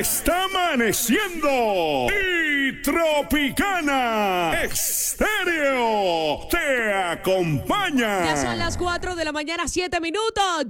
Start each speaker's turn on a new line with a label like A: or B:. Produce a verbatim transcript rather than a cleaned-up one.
A: está amaneciendo y Tropicana Estéreo te acompaña.
B: Ya son las cuatro de la mañana, siete minutos.